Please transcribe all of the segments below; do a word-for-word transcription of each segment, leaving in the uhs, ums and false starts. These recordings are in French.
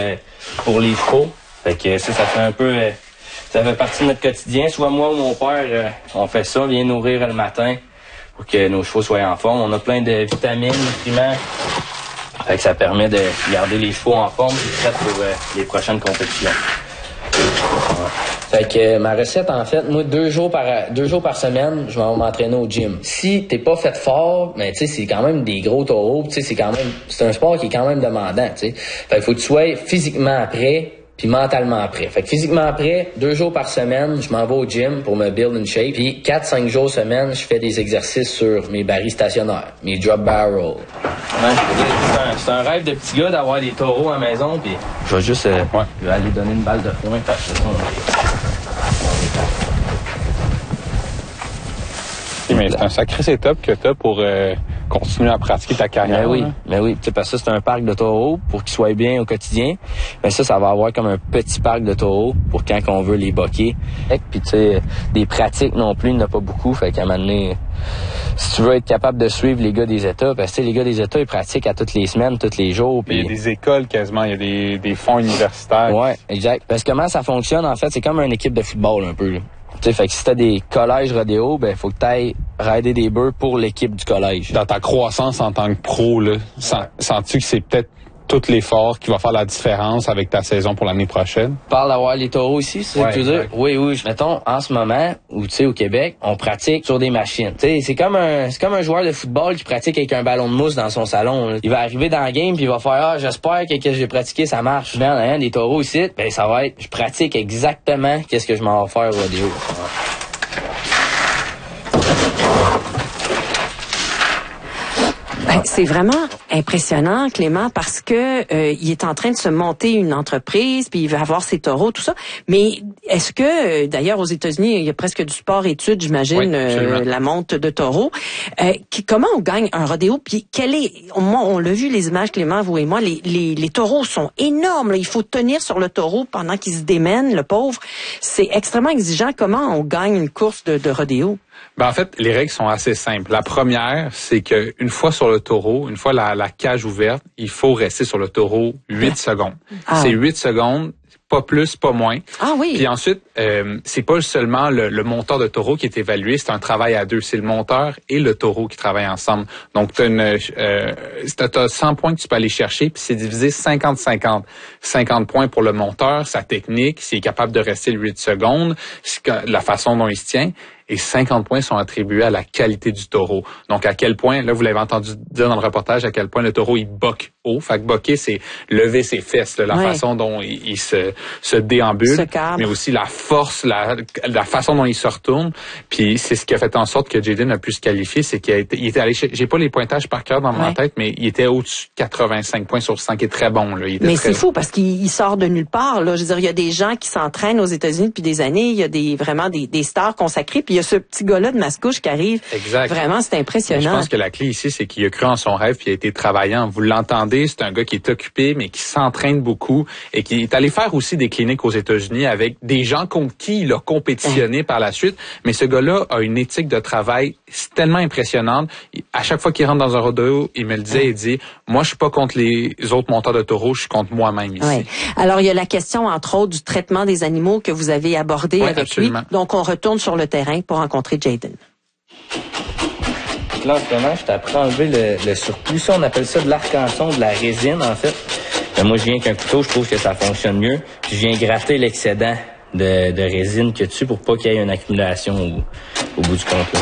euh, pour les chevaux. Fait que ça, ça fait un peu... Euh, ça fait partie de notre quotidien. Soit moi ou mon père, euh, on fait ça, vient nourrir le matin pour que nos chevaux soient en forme. On a plein de vitamines, nutriments. Fait que ça permet de garder les chevaux en forme et prêts pour euh, les prochaines compétitions. Ouais. Fait que euh, ma recette, en fait, moi, deux jours par deux jours par semaine, je vais m'entraîner au gym. Si t'es pas fait fort, mais tu sais, c'est quand même des gros taureaux, tu sais, c'est quand même, c'est un sport qui est quand même demandant, tu sais. Fait qu'il faut que tu sois physiquement prêt, puis mentalement prêt. Fait que physiquement prêt, deux jours par semaine, je m'en vais au gym pour me build in shape. Puis quatre, cinq jours semaine, je fais des exercices sur mes barils stationnaires, mes drop barrel. Ouais, c'est un, c'est un rêve de petit gars d'avoir des taureaux à la maison, puis je vais juste euh, ouais. je vais aller donner une balle de foin parce que ça, on... Mais c'est un sacré setup que t'as pour euh, continuer à pratiquer ta carrière. Mais oui, hein? mais oui. Parce que ça, c'est un parc de taureaux pour qu'ils soient bien au quotidien. Mais ça, ça va avoir comme un petit parc de taureaux pour quand on veut les boquer. Puis tu sais, des pratiques non plus, il n'y en a pas beaucoup. Fait qu'à un moment donné, si tu veux être capable de suivre les gars des États, parce que les gars des États, ils pratiquent à toutes les semaines, tous les jours. Pis... Il y a des écoles quasiment, il y a des, des fonds universitaires. Ouais, exact. Parce que comment ça fonctionne, en fait, c'est comme une équipe de football un peu, là. T'sais, fait que si t'as des collèges rodéo, ben faut que t'ailles rider des bœufs pour l'équipe du collège. Dans ta croissance en tant que pro, là, sens, sens-tu que c'est peut-être tout l'effort qui va faire la différence avec ta saison pour l'année prochaine? Tu parles d'avoir les taureaux ici, c'est ouais, ce que tu veux dire? Oui, oui. Mettons, en ce moment, où tu sais, au Québec, on pratique sur des machines. Tu sais, c'est comme un, c'est comme un joueur de football qui pratique avec un ballon de mousse dans son salon, là. Il va arriver dans le game puis il va faire, ah, j'espère que ce que j'ai pratiqué, ça marche. Mais en ayant des taureaux ici, ben, ça va être, je pratique exactement qu'est-ce que je m'en vais faire au rodéo. Ben, c'est vraiment impressionnant, Clément, parce que euh, il est en train de se monter une entreprise, puis il va avoir ses taureaux, tout ça. Mais est-ce que, euh, d'ailleurs, aux États-Unis, il y a presque du sport-études, j'imagine, oui, euh, la monte de taureaux. Euh, qui, comment on gagne un rodéo? Puis quel est, moi, on l'a vu les images, Clément, vous et moi, les, les, les taureaux sont énormes. Là. Il faut tenir sur le taureau pendant qu'il se démène, le pauvre. C'est extrêmement exigeant. Comment on gagne une course de, de rodéo? Ben en fait, les règles sont assez simples. La première, c'est que une fois sur le taureau, une fois la, la cage ouverte, il faut rester sur le taureau huit secondes. Ah. C'est huit secondes, pas plus, pas moins. Ah oui. Puis ensuite, euh, c'est pas seulement le, le monteur de taureau qui est évalué, c'est un travail à deux. C'est le monteur et le taureau qui travaillent ensemble. Donc, tu as une, euh, t'as cent points que tu peux aller chercher, puis c'est divisé cinquante cinquante. cinquante points pour le monteur, sa technique, s'il est capable de rester huit secondes, la façon dont il se tient. Et cinquante points sont attribués à la qualité du taureau. Donc, à quel point, là, vous l'avez entendu dire dans le reportage, à quel point le taureau, il boque haut. Fait que boquer, c'est lever ses fesses, là, la ouais. façon dont il, il se, se déambule, se mais aussi la force, la, la façon dont il se retourne. Puis, c'est ce qui a fait en sorte que Jayden a pu se qualifier, c'est qu'il a été, il était allé, j'ai pas les pointages par cœur dans ouais. ma tête, mais il était au-dessus de quatre-vingt-cinq points sur cent, qui est très bon, là. Il était mais très... c'est fou parce qu'il sort de nulle part, là. Je veux dire, il y a des gens qui s'entraînent aux États-Unis depuis des années. Il y a des, vraiment des, des stars consacrées. Puis, il y a ce petit gars-là de Mascouche qui arrive. Exact. Vraiment, c'est impressionnant. Mais je pense que la clé ici, c'est qu'il a cru en son rêve puis il a été travaillant. Vous l'entendez, c'est un gars qui est occupé, mais qui s'entraîne beaucoup et qui est allé faire aussi des cliniques aux États-Unis avec des gens contre qui il a compétitionné hein. par la suite. Mais ce gars-là a une éthique de travail tellement impressionnante. À chaque fois qu'il rentre dans un rodéo, il me le disait, hein. il dit, moi, je suis pas contre les autres monteurs de taureaux, je suis contre moi-même ici. Oui. Alors, il y a la question, entre autres, du traitement des animaux que vous avez abordé oui, avec absolument. lui. Donc, on retourne sur le terrain pour rencontrer Jayden. Là, en ce moment, je t'apprends à enlever le, le surplus. Ça, on appelle ça de l'arc-en-son, de la résine, en fait. Ben, moi, je viens qu'un couteau, je trouve que ça fonctionne mieux. Puis, je viens gratter l'excédent de, de résine que tu pour pas qu'il y ait une accumulation au, au bout du compte. Là.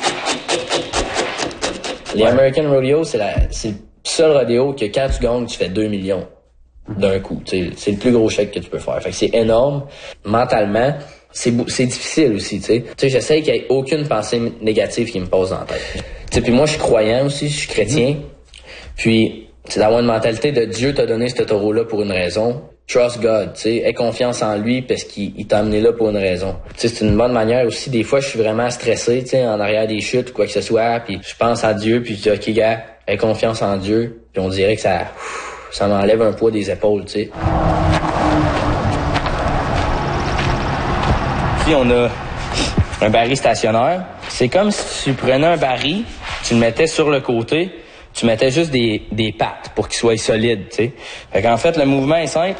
Les ouais. American Rodeo, c'est la, c'est le seul rodéo que quand tu gagnes, tu fais deux millions d'un coup. T'sais, c'est le plus gros chèque que tu peux faire. Fait que c'est énorme. Mentalement, c'est, c'est difficile aussi, tu sais. Tu sais, j'essaie qu'il n'y ait aucune pensée négative qui me passe dans la tête. Tu sais, puis moi, je suis croyant aussi, je suis chrétien. Mm. Puis, c'est d'avoir une mentalité de Dieu t'a donné ce taureau-là pour une raison. Trust God, tu sais, aie confiance en lui parce qu'il il t'a amené là pour une raison. Tu sais, c'est une bonne manière aussi. Des fois, je suis vraiment stressé, tu sais, en arrière des chutes ou quoi que ce soit. Puis, je pense à Dieu, puis je dis, OK, gars, aie confiance en Dieu. Puis, on dirait que ça, ça m'enlève un poids des épaules, tu sais. On a un baril stationnaire. C'est comme si tu prenais un baril, tu le mettais sur le côté, tu mettais juste des, des pattes pour qu'il soit solide, tu sais. Fait qu'en fait, le mouvement est simple.